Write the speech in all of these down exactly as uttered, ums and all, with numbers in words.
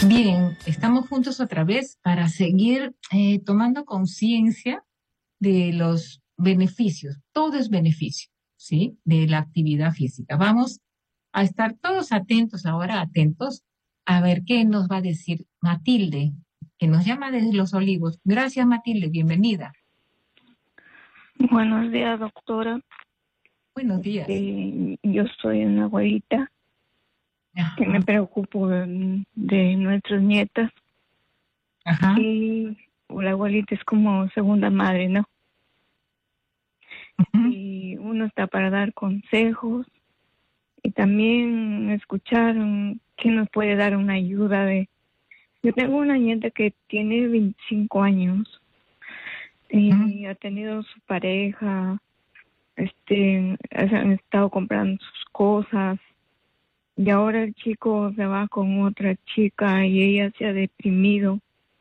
Bien, estamos juntos otra vez para seguir eh, tomando conciencia de los beneficios. Todo es beneficio, ¿sí? De la actividad física. Vamos a estar todos atentos ahora, atentos, a ver qué nos va a decir Matilde, que nos llama desde Los Olivos. Gracias, Matilde, bienvenida. Buenos días, doctora. Buenos días. Este, yo soy una abuelita Ajá. que me preocupo de, de nuestras nietas. Ajá. Y la abuelita es como segunda madre, ¿no? Uh-huh. Y uno está para dar consejos y también escuchar um, quién nos puede dar una ayuda. De Yo tengo una nieta que tiene veinticinco años y uh-huh. ha tenido su pareja, este, han estado comprando sus cosas. Y ahora el chico se va con otra chica y ella se ha deprimido,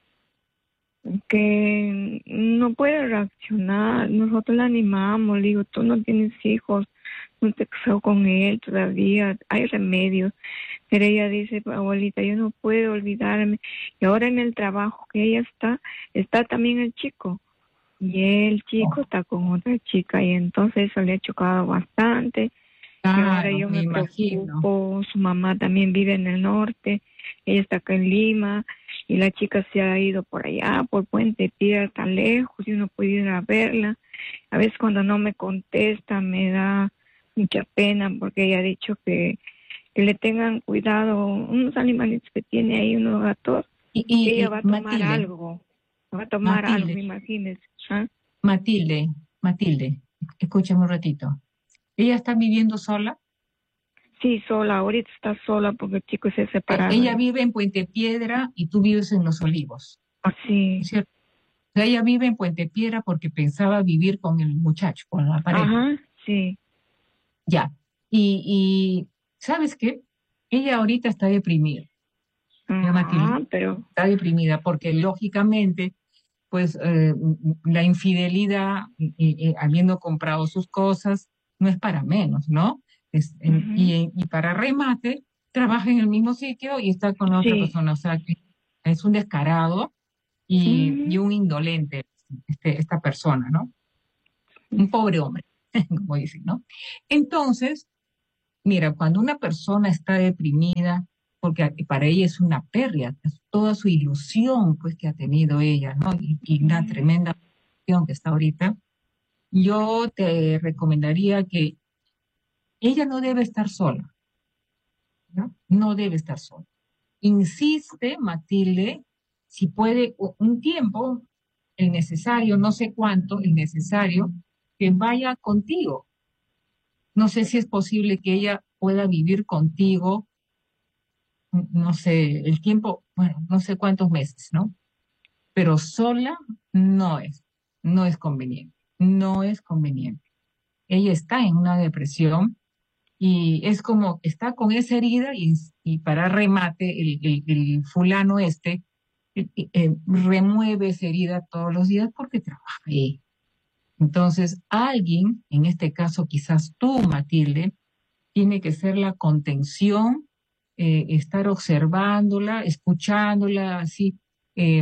que no puede reaccionar. Nosotros la animamos, le digo, tú no tienes hijos, no te casado con él todavía, hay remedios. Pero ella dice, abuelita, yo no puedo olvidarme. Y ahora en el trabajo que ella está, está también el chico. Y el chico está con otra chica y entonces eso le ha chocado bastante. Claro, y ahora yo me, me preocupo, imagino. Su mamá también vive en el norte, ella está acá en Lima, y la chica se ha ido por allá, por Puente Piedra, tan lejos, y uno puede ir a verla. A veces cuando no me contesta me da mucha pena, porque ella ha dicho que, que le tengan cuidado unos animalitos que tiene ahí, unos gatos, y, y, ella y va a tomar Matilde, algo, va a tomar Matilde, algo, imagínese. ¿Ah? Matilde, Matilde, escúchame un ratito. ¿Ella está viviendo sola? Sí, sola, ahorita está sola porque el chico se ha separado. Ella vive en Puente Piedra y tú vives en Los Olivos. Sí. ¿Es cierto? O sea, ella vive en Puente Piedra porque pensaba vivir con el muchacho, con la pareja. Ajá, sí. Ya. Y, y ¿sabes qué? Ella ahorita está deprimida. ¿Ya, Matilde? Ah, pero... Está deprimida porque lógicamente, pues, eh, la infidelidad, y, y, habiendo comprado sus cosas, no es para menos, ¿no? Es, en, uh-huh. y, y para remate, trabaja en el mismo sitio y está con otra sí. persona. O sea, que es un descarado y, uh-huh. y un indolente, este, esta persona, ¿no? Un pobre hombre, como dicen, ¿no? Entonces, mira, cuando una persona está deprimida, porque para ella es una pérdida, es toda su ilusión, pues, que ha tenido ella, ¿no? Y, y una tremenda ilusión que está ahorita, yo te recomendaría que ella no debe estar sola, ¿no? No debe estar sola. Insiste, Matilde, si puede un tiempo, el necesario, no sé cuánto, el necesario, que vaya contigo. No sé si es posible que ella pueda vivir contigo, no sé, el tiempo, bueno, no sé cuántos meses, ¿no? Pero sola no es, no es conveniente, no es conveniente. Ella está en una depresión y es como, está con esa herida y, y para remate, el, el, el fulano este eh, eh, remueve esa herida todos los días porque trabaja ahí. Entonces, alguien, en este caso quizás tú, Matilde, tiene que ser la contención, eh, estar observándola, escuchándola, así, eh,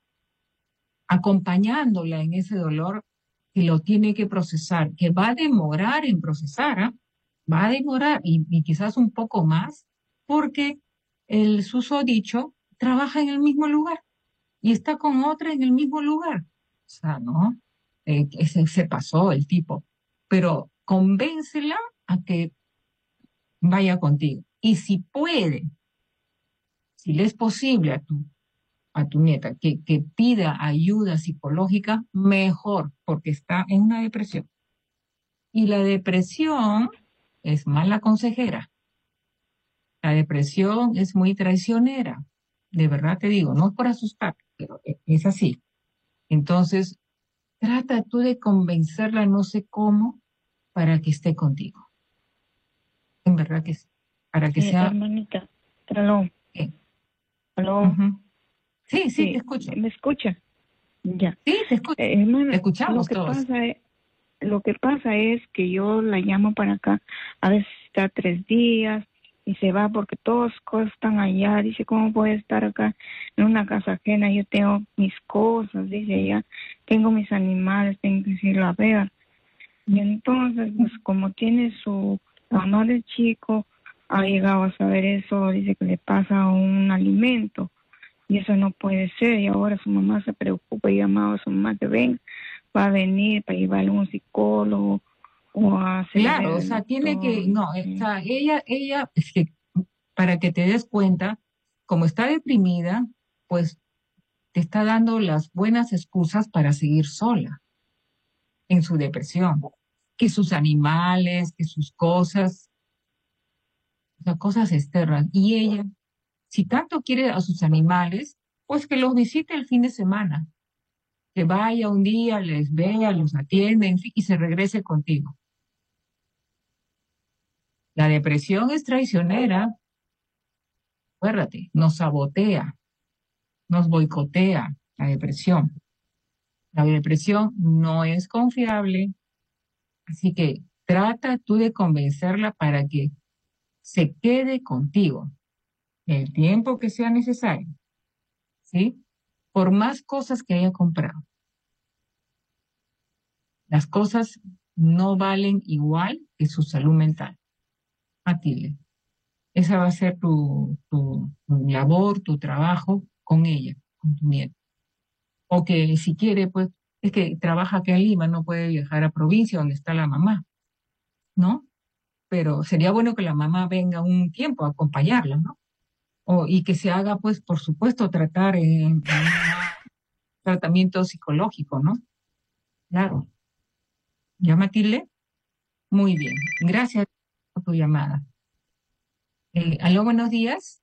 acompañándola en ese dolor que lo tiene que procesar, que va a demorar en procesar, ¿eh? Va a demorar y, y quizás un poco más, porque el susodicho trabaja en el mismo lugar y está con otra en el mismo lugar. O sea, ¿no? Eh, se, se pasó el tipo, pero convéncela a que vaya contigo. Y si puede, si le es posible a tu, a tu nieta que, que pida ayuda psicológica, mejor, porque está en una depresión. Y la depresión es mala consejera. La depresión es muy traicionera. De verdad te digo, no es por asustar, pero es así. Entonces, trata tú de convencerla, no sé cómo, para que esté contigo. En verdad que sí. Para que Sí, sea... hermanita. Aló. Eh, Aló. uh-huh. Sí, sí, te Sí, escucho. ¿me escucha? Ya. Sí, te escucho. Eh, hermana, Te lo escuchamos que todos. pasa es, lo que pasa es que yo la llamo para acá, a veces está tres días, y se va porque todas las cosas están allá. Dice, ¿cómo puede estar acá en una casa ajena? Yo tengo mis cosas, dice ella, tengo mis animales, tengo que irlo a ver. Y entonces, pues como tiene su la mamá del chico, ha llegado a saber eso, dice que le pasa un alimento y eso no puede ser. Y ahora su mamá se preocupa y ha llamado a su mamá que ven, va a venir para llevarle a un psicólogo o a hacerle ver Claro, o al sea, tiene doctor. que, no, eh, o Sí. sea, ella, ella, es que para que te des cuenta, como está deprimida, pues te está dando las buenas excusas para seguir sola en su depresión. Que sus animales, que sus cosas, o sea, cosas externas. Y ella, si tanto quiere a sus animales, pues que los visite el fin de semana, que vaya un día, les vea, los atiende, en fin, y se regrese contigo. La depresión es traicionera, acuérdate, nos sabotea, nos boicotea la depresión. La depresión no es confiable, así que trata tú de convencerla para que se quede contigo el tiempo que sea necesario, ¿sí? Por más cosas que haya comprado. Las cosas no valen igual que su salud mental. Matilde, esa va a ser tu, tu, tu labor, tu trabajo con ella, con tu nieta. O que si quiere, pues, es que trabaja aquí en Lima, no puede viajar a provincia donde está la mamá, ¿no? Pero sería bueno que la mamá venga un tiempo a acompañarla, ¿no? O, y que se haga, pues, por supuesto, tratar en, en un tratamiento psicológico, ¿no? Claro. ¿Ya, Matilde? Muy bien. Gracias por tu llamada. Eh, aló, buenos días.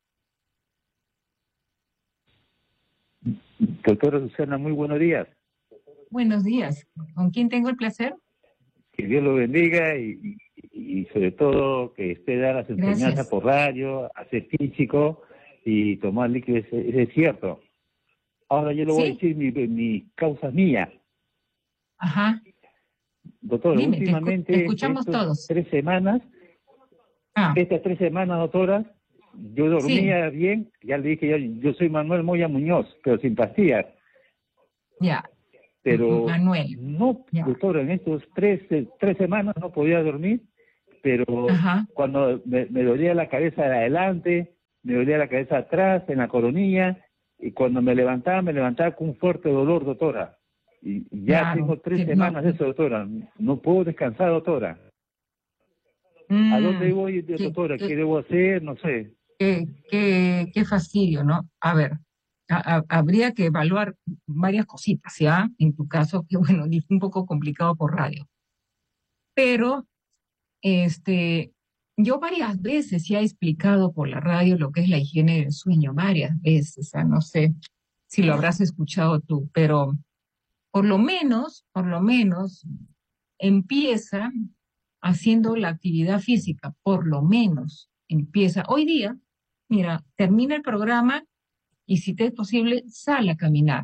Doctora Susana, muy buenos días. Buenos días. ¿Con quién tengo el placer? Que Dios lo bendiga y, y, y sobre todo que usted da las enseñanzas Gracias. por radio, hacer físico y tomar líquidos, es, es cierto. Ahora yo le voy a ¿Sí? decir mi, mi causa mía. Ajá. Doctora, Dime, te, escu- te últimamente escuchamos estas todos. tres semanas, Ah, estas tres semanas, doctora, yo sí, dormía bien, ya le dije, yo, yo soy Manuel Moya Muñoz, pero sin pastillas. ya. M- M- Pero Manuel, no, ya. doctora, en estos tres, eh, tres semanas no podía dormir, pero Ajá. cuando me, me dolía la cabeza de adelante, me dolía la cabeza atrás, en la coronilla, y cuando me levantaba, me levantaba con un fuerte dolor, doctora. Y ya Claro. tengo tres Que no. semanas de eso, doctora. No puedo descansar, doctora. ¿A dónde mm, voy, qué, doctora? ¿Qué qué, debo hacer? No sé. qué, qué, qué fastidio, ¿no? A ver, a- a- habría que evaluar varias cositas, ¿ya? En tu caso, que bueno, di- un poco complicado por radio. Pero Este, yo varias veces ya he explicado por la radio lo que es la higiene del sueño, varias veces, o sea, no sé si lo habrás escuchado tú, pero por lo menos, por lo menos, empieza haciendo la actividad física, por lo menos empieza. Hoy día, mira, termina el programa y si te es posible, sal a caminar.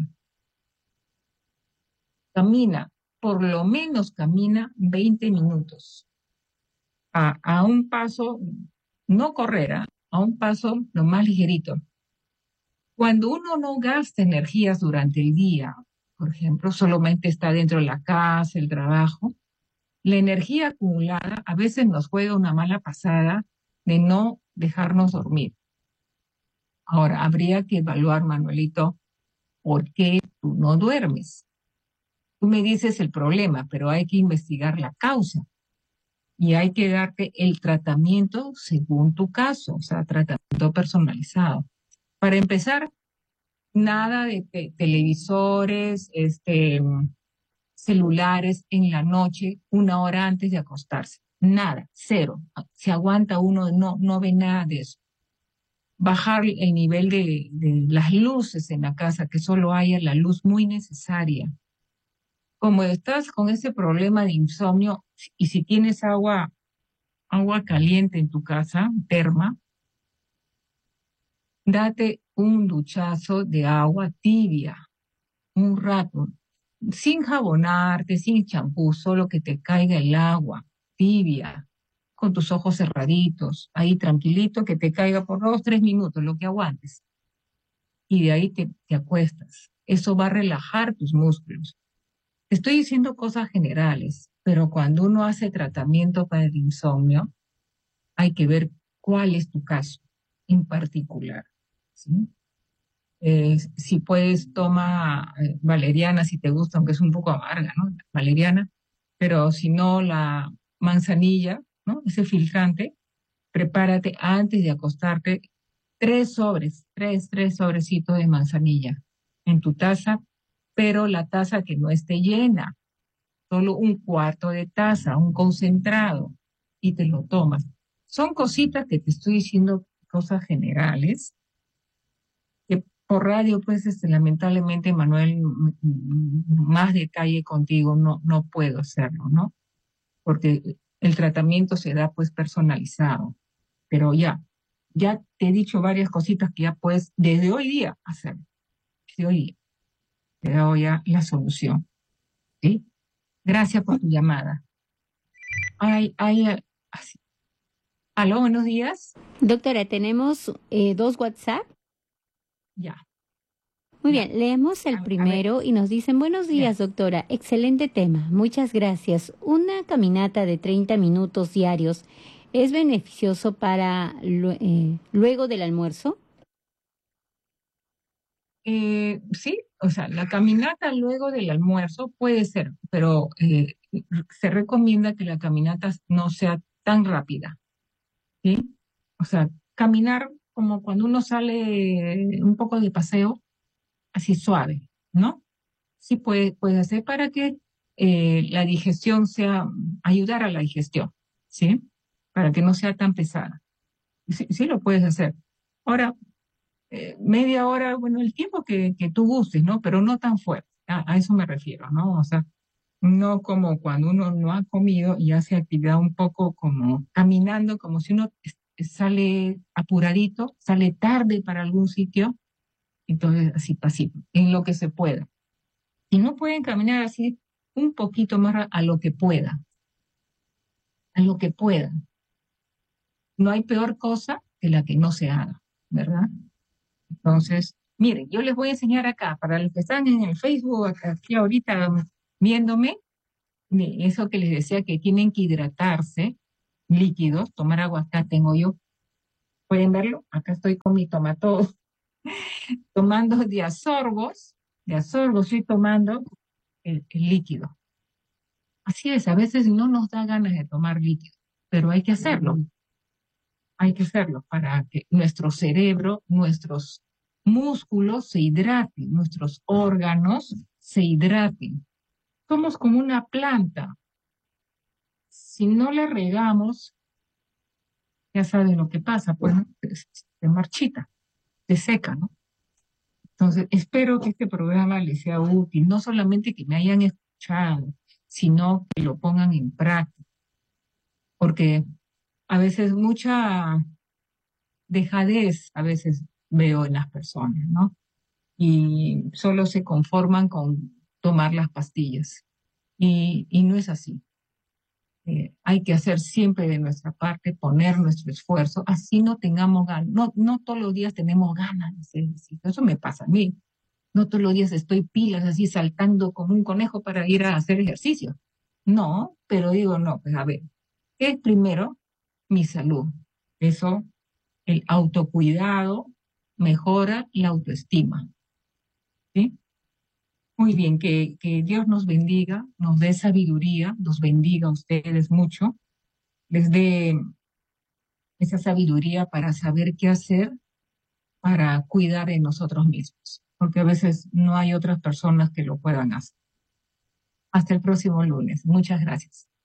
Camina, por lo menos camina veinte minutos. a, a un paso, no correr, ¿ah? A un paso lo más ligerito. Cuando uno no gasta energías durante el día, por ejemplo, solamente está dentro de la casa, el trabajo, la energía acumulada a veces nos juega una mala pasada de no dejarnos dormir. Ahora, habría que evaluar, Manuelito, por qué tú no duermes. Tú me dices el problema, pero hay que investigar la causa. Y hay que darte el tratamiento según tu caso, o sea, tratamiento personalizado. Para empezar, nada de te- televisores, este, celulares en la noche, una hora antes de acostarse. Nada, cero. Se aguanta uno, no, no ve nada de eso. Bajar el nivel de, de las luces en la casa, que solo haya la luz muy necesaria. Como estás con ese problema de insomnio, y si tienes agua agua caliente en tu casa, terma, date un duchazo de agua tibia, un rato, sin jabonarte, sin champú, solo que te caiga el agua tibia. con tus ojos cerraditos, ahí tranquilito, que te caiga por dos, tres minutos, lo que aguantes. Y de ahí te, te acuestas. Eso va a relajar tus músculos. Te estoy diciendo cosas generales, pero cuando uno hace tratamiento para el insomnio, hay que ver cuál es tu caso en particular, ¿sí? Eh, si puedes, toma eh, valeriana si te gusta, aunque es un poco amarga, ¿no? Valeriana, pero si no, la manzanilla, ¿no? Ese filtrante, prepárate antes de acostarte tres sobres, tres, tres sobrecitos de manzanilla en tu taza, pero la taza que no esté llena, solo un cuarto de taza, un concentrado, y te lo tomas. Son cositas que te estoy diciendo, cosas generales, que por radio, pues, este, lamentablemente, Manuel, m- m- más detalle contigo no, no puedo hacerlo, ¿no? Porque el tratamiento se da, pues, personalizado. Pero ya, ya te he dicho varias cositas que ya puedes desde hoy día hacer. Desde hoy día te he dado ya la solución, ¿sí? Gracias por tu llamada. Ay, ay, ay, así. Aló, buenos días. Doctora, tenemos eh, dos WhatsApp. Ya, Muy ya. bien, leemos el A, a ver, primero y nos dicen, buenos ya. días, doctora, excelente tema, muchas gracias. ¿Una caminata de treinta minutos diarios es beneficioso para lue- eh, luego del almuerzo? Eh, sí, o sea, la caminata luego del almuerzo puede ser, pero eh, se recomienda que la caminata no sea tan rápida, ¿sí? O sea, caminar como cuando uno sale un poco de paseo, así suave, ¿no? Sí puede, puede hacer para que eh, la digestión sea, ayudar a la digestión, ¿sí? Para que no sea tan pesada. Sí, sí lo puedes hacer. Ahora, eh, media hora, bueno, el tiempo que, que tú gustes, ¿no? Pero no tan fuerte. A, a eso me refiero, ¿no? O sea, no como cuando uno no ha comido y hace actividad un poco como caminando, como si uno es- sale apuradito, sale tarde para algún sitio, entonces así pasito, en lo que se pueda. Si no pueden caminar así un poquito más ra- a lo que pueda, a lo que pueda. No hay peor cosa que la que no se haga, ¿verdad? Entonces, miren, yo les voy a enseñar acá, para los que están en el Facebook, acá- aquí ahorita viéndome, mi- eso que les decía que tienen que hidratarse, líquidos, tomar agua, acá tengo yo, ¿pueden verlo? Acá estoy con mi tomato, tomando diasorbos, diasorbos, estoy tomando el, el líquido. Así es, a veces no nos da ganas de tomar líquido, pero hay que hacerlo, hay que hacerlo para que nuestro cerebro, nuestros músculos se hidraten, nuestros órganos se hidraten. Somos como una planta. Si no le regamos, ya saben lo que pasa, pues ¿no? se, se marchita, se seca, ¿no? Entonces, espero que este programa les sea útil, no solamente que me hayan escuchado, sino que lo pongan en práctica, porque a veces mucha dejadez, a veces veo en las personas, ¿no? Y solo se conforman con tomar las pastillas. Y, y no es así. Eh, hay que hacer siempre de nuestra parte, poner nuestro esfuerzo, así no tengamos ganas. No, no todos los días tenemos ganas de hacer ejercicio. Eso me pasa a mí. No todos los días estoy pilas así saltando como un conejo para ir a hacer ejercicio. No, pero digo, no, pues a ver, ¿qué es primero? Mi salud. Eso, el autocuidado mejora la autoestima, ¿sí? Muy bien, que, que Dios nos bendiga, nos dé sabiduría, nos bendiga a ustedes mucho, les dé esa sabiduría para saber qué hacer para cuidar de nosotros mismos, porque a veces no hay otras personas que lo puedan hacer. Hasta el próximo lunes. Muchas gracias.